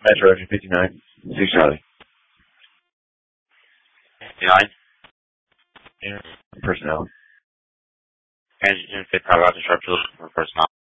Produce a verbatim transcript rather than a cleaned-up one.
Metro Engine fifty-nine. Six Charlie. fifty-nine. Personnel. Engine fit power out disruptor looking for personnel.